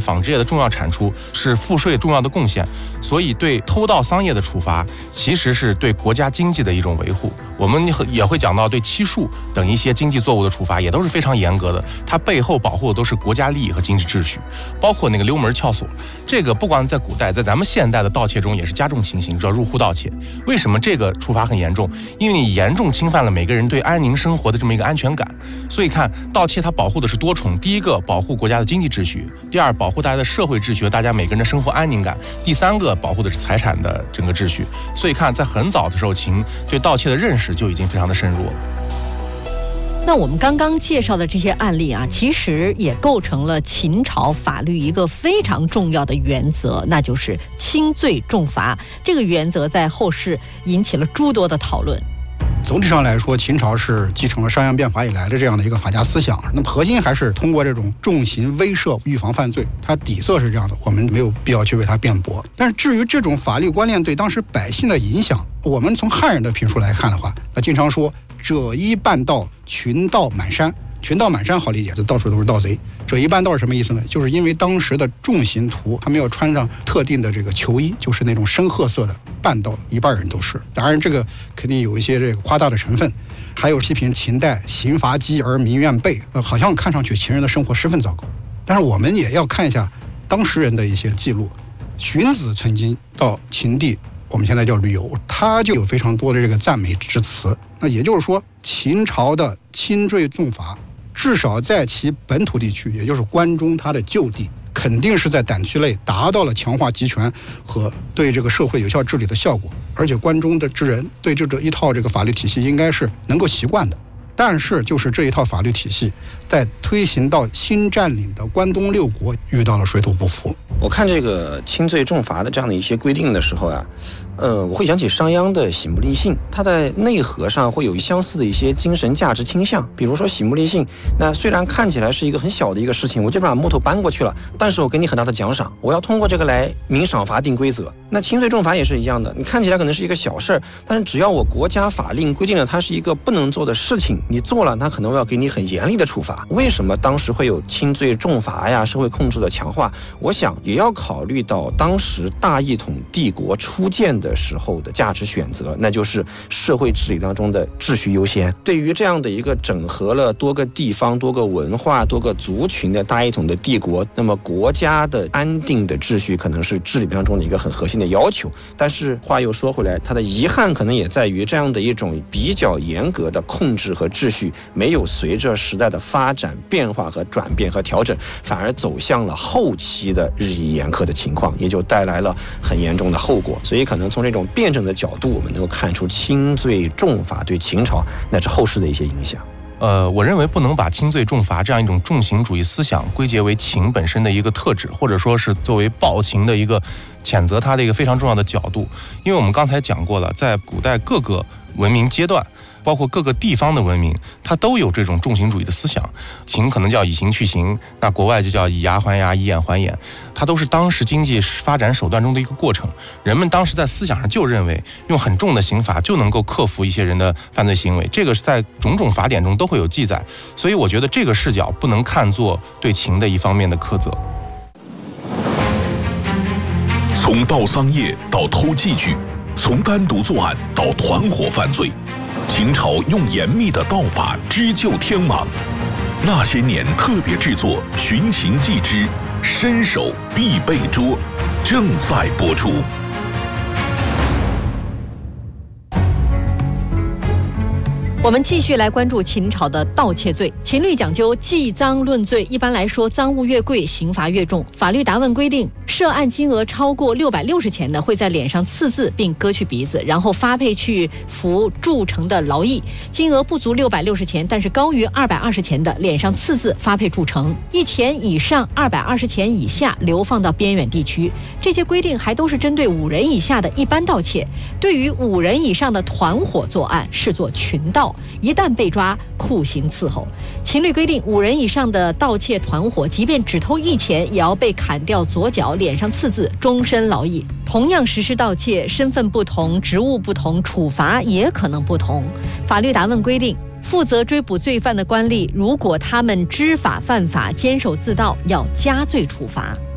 纺织业的重要产出，是赋税重要的贡献，所以对偷盗桑叶的处罚其实是对国家经济的一种维护。我们也会讲到对漆树等一些经济作物的处罚也都是非常严格的，它背后保护的都是国家利益和经济秩序，包括那个溜门撬锁，这个不管在古代，在咱们现代的盗窃中也是加重情形，叫入户盗窃。为什么这个处罚很严重？因为你严重侵犯了每个人对安宁生活的这么一个安全感。所以看盗窃它保护的是多重，第一个保护国家的经济秩序，第二保护大家的社会秩序和大家每个人的生活安宁感，第三个保护的是财产的整个秩序。所以看在很早的时候，秦对盗窃的认识就已经非常的深入了。 那我们刚刚介绍的这些案例啊，其实也构成了秦朝法律一个非常重要的原则，那就是轻罪重罚。这个原则在后世引起了诸多的讨论。 总体上来说，秦朝是继承了商鞅变法以来的这样的一个法家思想，那么核心还是通过这种重刑威慑预防犯罪，它底色是这样的，我们没有必要去为它辩驳。但是至于这种法律观念对当时百姓的影响，我们从汉人的评述来看的话，经常说者夷半盗，群盗满山。群盗满山好理解，这到处都是盗贼。者夷半盗是什么意思呢？就是因为当时的重刑徒他们要穿上特定的这个囚衣，就是那种深褐色的，半盗一半人都是。当然这个肯定有一些这个夸大的成分。还有批评秦代刑罚激而民怨备，好像看上去秦人的生活十分糟糕。但是我们也要看一下当时人的一些记录。荀子曾经到秦地，我们现在叫旅游，他就有非常多的这个赞美之词。那也就是说，秦朝的轻罪重罚，至少在其本土地区，也就是关中它的旧地，肯定是在胆区内达到了强化集权和对这个社会有效治理的效果。而且关中的之人对这一套这个法律体系应该是能够习惯的。但是就是这一套法律体系在推行到新占领的关东六国遇到了水土不服。 我看这个轻罪重罚的这样的一些规定的时候啊，我会想起商鞅的喜慕立信，它在内核上会有相似的一些精神价值倾向。比如说喜慕立信，那虽然看起来是一个很小的一个事情，我就把木头搬过去了，但是我给你很大的奖赏，我要通过这个来明赏罚定规则。那轻罪重罚也是一样的，你看起来可能是一个小事儿，但是只要我国家法令规定了它是一个不能做的事情，你做了，它可能要给你很严厉的处罚。为什么当时会有轻罪重罚呀，社会控制的强化？我想也要考虑到当时大一统帝国初建的时候的价值选择，那就是社会治理当中的秩序优先。对于这样的一个整合了多个地方、多个文化、多个族群的大一统的帝国，那么国家的安定的秩序可能是治理当中的一个很核心的要求。但是话又说回来，它的遗憾可能也在于这样的一种比较严格的控制和秩序没有随着时代的发展变化和转变和调整，反而走向了后期的日益严苛的情况，也就带来了很严重的后果。所以可能从这种辩证的角度，我们能够看出轻罪重罚对秦朝乃至后世的一些影响。 我认为不能把轻罪重罚这样一种重刑主义思想归结为秦本身的一个特质，或者说是作为暴秦的一个谴责它的一个非常重要的角度。因为我们刚才讲过了，在古代各个文明阶段，包括各个地方的文明，它都有这种重刑主义的思想。秦可能叫以刑去刑，那国外就叫以牙还牙，以眼还眼，它都是当时经济发展手段中的一个过程。人们当时在思想上就认为用很重的刑罚就能够克服一些人的犯罪行为，这个是在种种法典中都会有记载。所以我觉得这个视角不能看作对秦的一方面的苛责。 从盗桑叶到偷器具，从单独作案到团伙犯罪，秦朝用严密的盗法织就天网。那些年特别制作《寻秦记之身首必被捉》正在播出。 我们继续来关注秦朝的盗窃罪。秦律讲究计赃论罪，一般来说，赃物越贵，刑罚越重。法律答问规定，涉案金额超过660钱的，会在脸上刺字并割去鼻子，然后发配去服铸成的劳役；金额不足660钱，但是高于220钱的，脸上刺字，发配铸成；1钱以上220钱以下，流放到边远地区。这些规定还都是针对5人以下的一般盗窃，对于5人以上的团伙作案，视作群盗。一旦被抓，酷刑伺候。秦律规定，5人以上的盗窃团伙，即便只偷1钱，也要被砍掉左脚，脸上刺字，终身劳役。同样实施盗窃，身份不同，职务不同，处罚也可能不同。法律答问规定，负责追捕罪犯的官吏，如果他们知法犯法，监守自盗，要加罪处罚。